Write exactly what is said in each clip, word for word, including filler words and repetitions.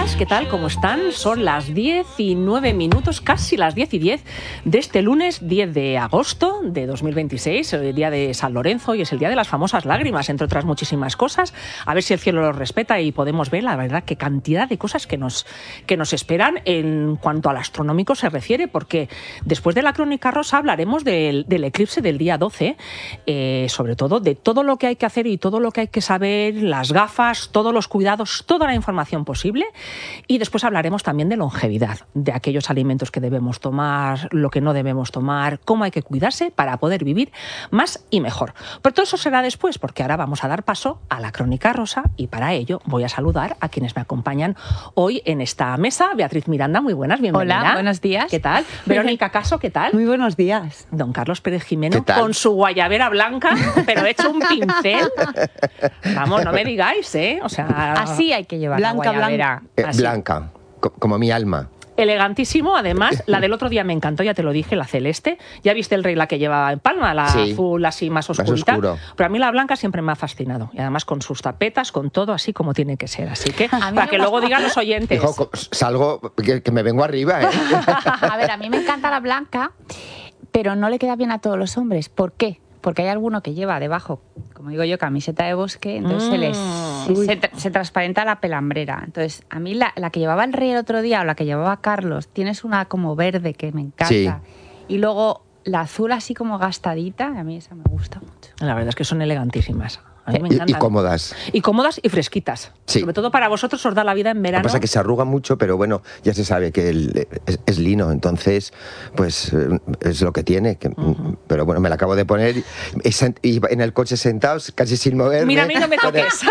días, ¿qué tal? ¿Cómo están? Son las diez y nueve minutos, casi las diez y diez de este lunes diez de agosto de dos mil veintiséis, el día de San Lorenzo, y es el día de las famosas lágrimas, entre otras muchísimas cosas. A ver si el cielo los respeta y podemos ver, la verdad, qué cantidad de cosas que nos, que nos esperan en cuanto al astronómico se refiere, porque después de la Crónica Rosa hablaremos del, del eclipse del día doce, eh, sobre todo de todo lo que hay que hacer y todo lo que hay que saber, las gafas, todos los cuidados, toda la información posible, y después hablaremos también de longevidad, de aquellos alimentos que debemos tomar, lo que no debemos tomar, cómo hay que cuidarse para poder vivir más y mejor. Pero todo eso será después, porque ahora vamos a dar paso a la Crónica Rosa, y para ello voy a saludar a quienes me acompañan hoy en esta mesa. Beatriz Miranda, muy buenas, bienvenida. Hola, buenos días. ¿Qué tal? Verónica Caso, ¿qué tal? Muy buenos días. Don Carlos Pérez Jimeno, con su guayabera blanca, pero hecho un pincel. Vamos, no me digáis, ¿eh? O sea, así hay que llevar blanca, la guayabera. Eh, blanca, co- como mi alma. Elegantísimo, además. La del otro día me encantó, ya te lo dije, la celeste. Ya viste el rey, la que lleva en palma, la Sí, azul así más oscurita. más oscuro. Pero a mí la blanca siempre me ha fascinado. Y además con sus tapetas, con todo así como tiene que ser. Así que, para que luego digan los oyentes. Hijo, co- salgo, que, que me vengo arriba, ¿eh? A ver, a mí me encanta la blanca, pero no le queda bien a todos los hombres. ¿Por qué? Porque hay alguno que lleva debajo, como digo yo, camiseta de bosque, entonces Mm. se les se, tra- se transparenta la pelambrera. Entonces, a mí la, la que llevaba el rey el otro día o la que llevaba Carlos, tienes una como verde que me encanta. Sí. Y luego la azul así como gastadita, a mí esa me gusta mucho. La verdad es que son elegantísimas. A mí me Y, y encantan. cómodas. Y cómodas y fresquitas. Sí. Sobre todo para vosotros, os da la vida en Lo verano. que pasa es que se arruga mucho, pero bueno, ya se sabe que el- es, es lino, entonces, pues eh, es lo que tiene. Que, Ujú. Pero bueno, me la acabo de poner y, sent- y en el coche sentados, casi sin moverme. Mira, a mí no me con el- toques.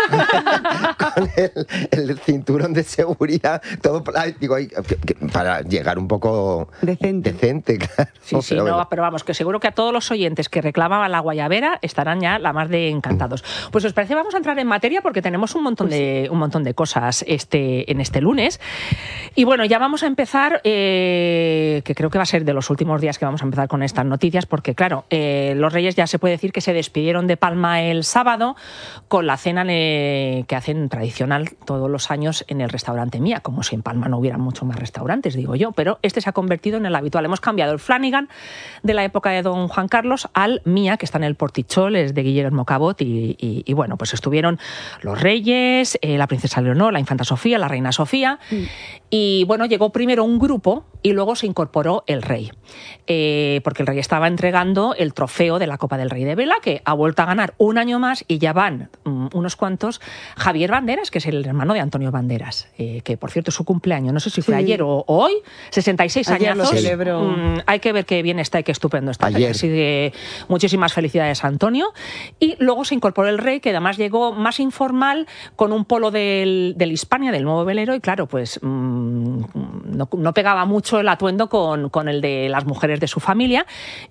con el, el cinturón de seguridad, todo para, digo, ay, que- que- para llegar un poco Decente. decente, claro. Sí, sí, Pero no, bueno. pero vamos, que seguro que a todos los oyentes que reclamaban la guayabera estarán ya la más de encantados. Pues os parece, vamos a entrar en materia porque tenemos un montón de un montón de cosas este en este lunes. Y bueno, ya vamos a empezar, eh, que creo que va a ser de los últimos días que vamos a empezar con estas noticias, porque claro, eh, los Reyes ya se puede decir que se despidieron de Palma el sábado con la cena eh, que hacen tradicional todos los años en el restaurante Mía, como si en Palma no hubiera mucho más restaurantes, digo yo, pero este se ha convertido en el habitual. Hemos cambiado el Flanagan de la época de don Juan Carlos al Mía, que está en el Portichol, es de Guillermo Cabot, y, y, y bueno, pues estuvieron los Reyes, eh, la princesa Leonor, la infanta Sofía, la reina Sofía, mm. y bueno, llegó primero un grupo y luego se incorporó el rey, eh, porque el rey estaba entregando el trofeo de la Copa del Rey de Vela, que ha vuelto a ganar un año más, y ya van um, unos cuantos. Javier Banderas, que es el hermano de Antonio Banderas, eh, que por cierto es su cumpleaños, no sé si fue sí. ayer o, o hoy, sesenta y seis años. Lo celebro. Um, hay que ver qué bien está y qué estupendo está. Ayer. Así que muchísimas felicidades a Antonio. Y luego se incorporó el rey, que además llegó más informal, con un polo del, del Hispania, del nuevo velero, y claro, pues mmm, no, no pegaba mucho el atuendo con, con el de las mujeres de su familia.